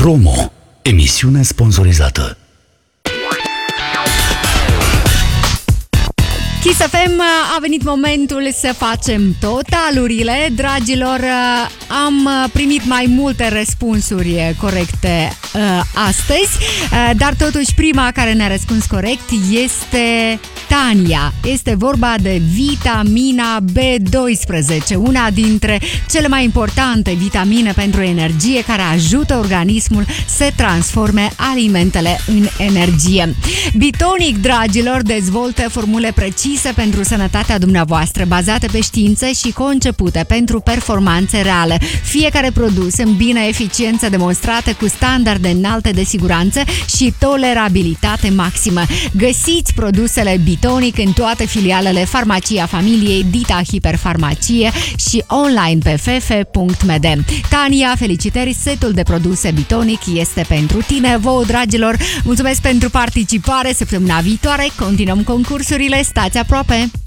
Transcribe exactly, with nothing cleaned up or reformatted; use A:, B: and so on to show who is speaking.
A: Promo. Emisiune sponsorizată.
B: Kiss F M, a venit momentul să facem totalurile. Dragilor, am primit mai multe răspunsuri corecte uh, astăzi, uh, dar totuși prima care ne-a răspuns corect este Tania. Este vorba de vitamina B doisprezece, una dintre cele mai importante vitamine pentru energie, care ajută organismul să transforme alimentele în energie. Bitonic, dragilor, dezvoltă formule precise pentru sănătatea dumneavoastră, bazate pe știință și concepute pentru performanțe reale. Fiecare produs îmbină eficiență demonstrată cu standarde înalte de siguranță și tolerabilitate maximă. Găsiți produsele Bitonic în toate filialele Farmacia Familiei, Dita Hiperfarmacie și online pe f f punct m d. Tania, felicitări, setul de produse Bitonic este pentru tine. Vouă, dragilor, mulțumesc pentru participare. Săptămâna viitoare continuăm concursurile. Stați aproape!